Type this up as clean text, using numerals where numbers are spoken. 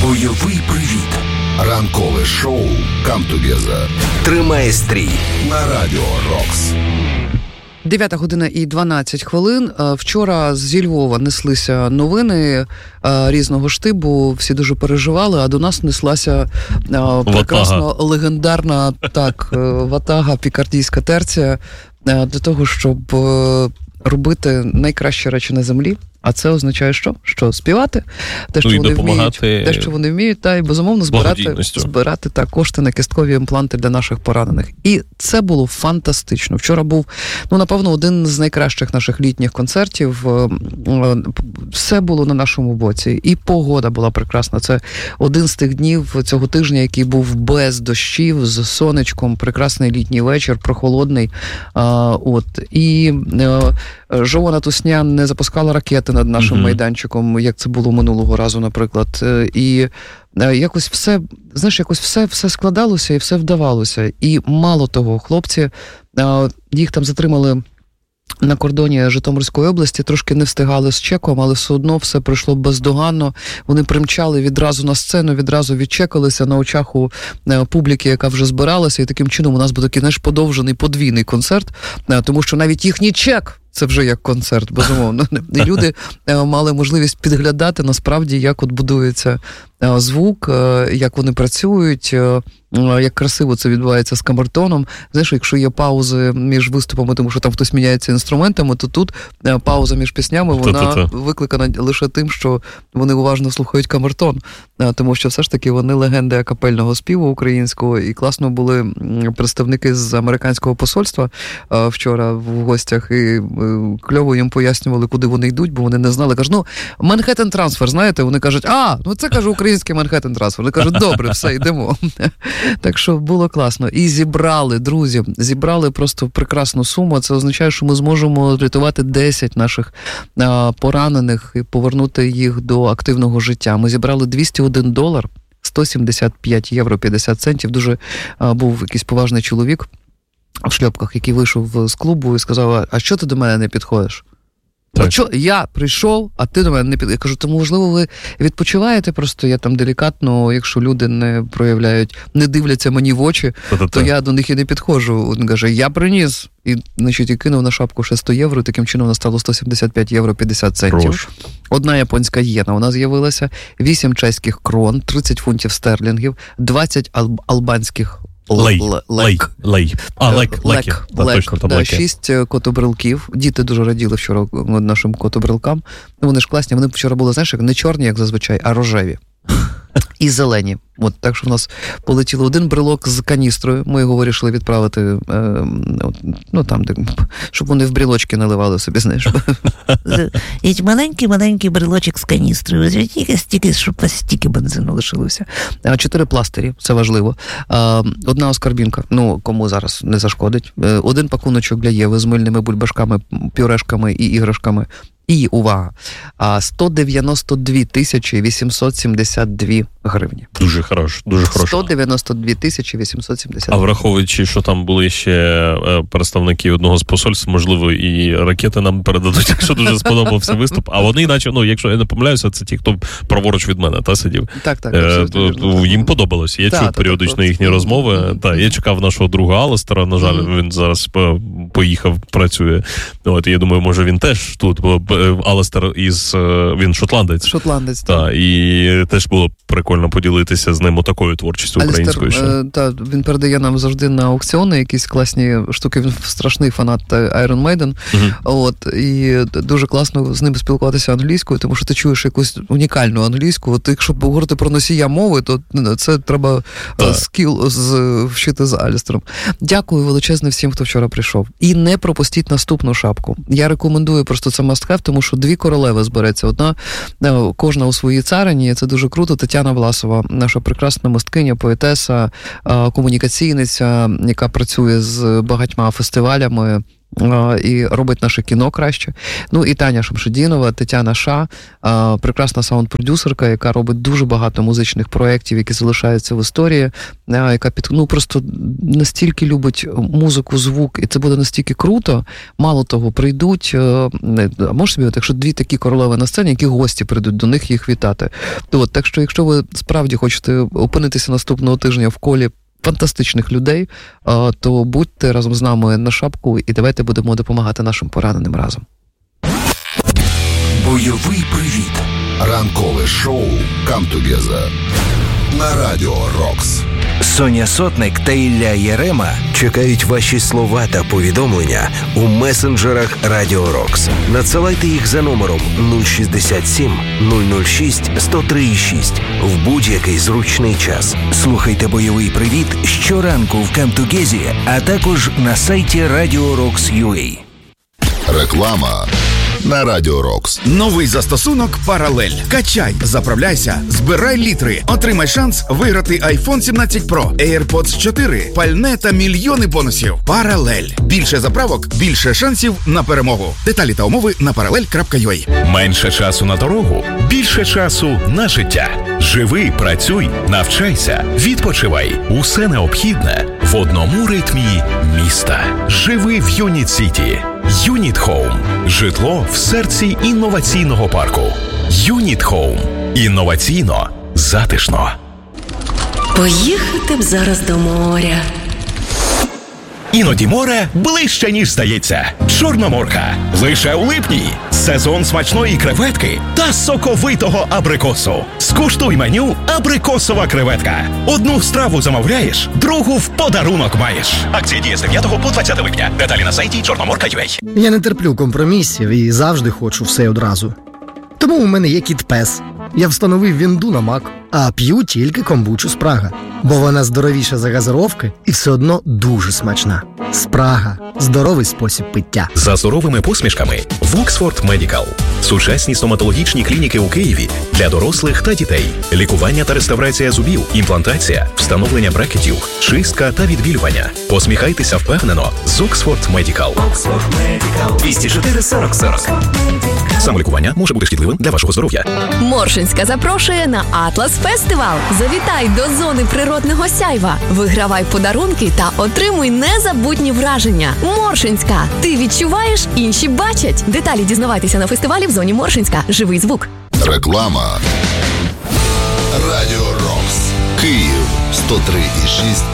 Бойовий привіт. Ранкове шоу «Come Together». Тримає стрій на Радіо Рокс. 9:12. Вчора зі Львова неслися новини різного штибу, всі дуже переживали, а до нас неслася прекрасно легендарна ватага, пікардійська терція для того, щоб робити найкращі речі на землі. А це означає що? Що співати, те, що вони вміють, те, що вони вміють, та й безумовно збирати кошти на кісткові імпланти для наших поранених. І це було фантастично. Вчора був, напевно, один з найкращих наших літніх концертів. Все було на нашому боці. І погода була прекрасна. Це один з тих днів цього тижня, який був без дощів, з сонечком, прекрасний літній вечір, прохолодний. І Жована Тусня не запускала ракети над нашим майданчиком, як це було минулого разу, наприклад. І якось все складалося і все вдавалося. І мало того, хлопці, їх там затримали на кордоні Житомирської області, трошки не встигали з чеком, але все одно все пройшло бездоганно. Вони примчали відразу на сцену, відразу відчекалися на очах у публіки, яка вже збиралася, і таким чином у нас був такий, подовжений подвійний концерт, тому що навіть їхній чек – це вже як концерт, безумовно. І люди мали можливість підглядати, насправді, як от будується звук, як вони працюють, як красиво це відбувається з камертоном. Знаєш, якщо є паузи між виступами, тому що там хтось міняється інструментами, то тут пауза між піснями, вона викликана лише тим, що вони уважно слухають камертон, тому що все ж таки вони легенди акапельного співу українського, і класно були представники з американського посольства вчора в гостях, і кльово їм пояснювали, куди вони йдуть, бо вони не знали. Кажуть, Манхеттен трансфер, знаєте? Вони кажуть, це, кажу, український Манхеттен трансфер. Вони кажуть, добре, все, йдемо. Так що було класно. І зібрали просто прекрасну суму. Це означає, що ми зможемо врятувати 10 наших поранених і повернути їх до активного життя. Ми зібрали $201, 175 євро 50 центів. Дуже був якийсь поважний чоловік в шльопках, який вийшов з клубу і сказав, а що ти до мене не підходиш? А що, я прийшов, а ти до мене не підходиш? Я кажу, тому, можливо, ви відпочиваєте просто, я там делікатно, якщо люди не проявляють, не дивляться мені в очі, то я до них і не підходжу. Він каже, я приніс. І, і кинув на шапку ще 100 євро, таким чином у нас стало 175 євро 50 центів. Одна японська єна у нас з'явилася, 8 чеських крон, 30 фунтів стерлінгів, 20 албанських лек. 6 котобрилків. Діти дуже раділи вчора нашим котобрилкам. Вони ж класні. Вони вчора були, знаєш, не чорні, як зазвичай, а рожеві. І зелені. Так що в нас полетіло один брелок з каністрою. Ми його вирішили відправити, щоб вони в брелочки наливали собі, знаєш. І маленький брелочок з каністрою. Стільки, щоб стільки бензину лишилося. 4 пластирі, це важливо. Одна оскарбінка, кому зараз не зашкодить. Один пакуночок для Єви з мильними бульбашками, пюрешками і іграшками. І, увага, 192 872 гривні. Дуже хорошо. 192 872. А враховуючи, що там були ще представники одного з посольств, можливо, і ракети нам передадуть, якщо дуже сподобався виступ. А вони, наче, якщо я не помиляюся, це ті, хто праворуч від мене, сидів. Так. Їм подобалось. Я чув періодично їхні розмови. Я чекав нашого друга Алестера, на жаль, він зараз поїхав, працює. Я думаю, може він теж тут, Алестер він шотландець. Так. І теж було прикольно поділитися з ним отакою творчістю українською. Він передає нам завжди на аукціони якісь класні штуки. Він страшний фанат Iron Maiden. І дуже класно з ним спілкуватися англійською, тому що ти чуєш якусь унікальну англійську. Якщо говорити про носія мови, то це треба скіл вчити з Алестером. Дякую величезне всім, хто вчора прийшов. І не пропустіть наступну шапку. Я рекомендую просто це must have, тому що 2 королеви збереться. Одна, кожна у своїй царині. Це дуже круто. Тетяна Власова, наша прекрасна мисткиня, поетеса, комунікаційниця, яка працює з багатьма фестивалями, і робить наше кіно краще. Ну і Таня Шамшидінова, Тетяна Ша, прекрасна саунд-продюсерка, яка робить дуже багато музичних проєктів, які залишаються в історії, яка просто настільки любить музику, звук, і це буде настільки круто. Мало того, прийдуть, можеш собі, якщо дві такі королеви на сцені, які гості прийдуть до них їх вітати. Так що, якщо ви справді хочете опинитися наступного тижня в колі фантастичних людей, то будьте разом з нами на шапку і давайте будемо допомагати нашим пораненим разом. Бойовий привіт. Ранкове шоу «Come Together» на Радіо Рокс. Соня Сотник та Ілля Єрема чекають ваші слова та повідомлення у месенджерах Радіо Рокс. Надсилайте їх за номером 067 006 1036 в будь-який зручний час. Слухайте бойовий привіт щоранку в Камтугезі, а також на сайті Radio Rocks.ua. Реклама на Радіо Рокс. Новий застосунок «Паралель». Качай, заправляйся, збирай літри. Отримай шанс виграти iPhone 17 Pro, AirPods 4, пальне та мільйони бонусів. «Паралель». Більше заправок, більше шансів на перемогу. Деталі та умови на parallel.ua. Менше часу на дорогу, більше часу на життя. Живи, працюй, навчайся, відпочивай. Усе необхідне в одному ритмі міста. Живи в Юніт Сіті. Юніт Хоум. Житло в серці інноваційного парку. Юніт Хоум. Інноваційно, затишно. Поїхати б зараз до моря. Іноді море ближче, ніж здається. Чорноморка. Лише у липні. Сезон смачної креветки та соковитого абрикосу. Скуштуй меню «Абрикосова креветка». Одну страву замовляєш, другу в подарунок маєш. Акція діє з 9 по 20 липня. Деталі на сайті Чорноморка.ua. Я не терплю компромісів і завжди хочу все одразу. Тому у мене є кіт-пес. Я встановив вінду на Мак, а п'ю тільки комбучу Спрага. Бо вона здоровіша за газировки і все одно дуже смачна. Спрага – здоровий спосіб пиття. За здоровими посмішками в Оксфорд Медикал. Сучасні стоматологічні клініки у Києві для дорослих та дітей. Лікування та реставрація зубів, імплантація, встановлення брекетів, чистка та відбілювання. Посміхайтеся впевнено з Оксфорд Медикал. 204 40 40. Самолікування може бути шкідливим для вашого здоров'я. Моршинська запрошує на Атлас Фестивал. Завітай до зони природного сяйва. Вигравай подарунки та отримуй незабутні враження. Моршинська. Ти відчуваєш, інші бачать. Деталі дізнавайтеся на фестивалі в зоні Моршинська. Живий звук. Реклама. Радіо Рокс. Київ 103,6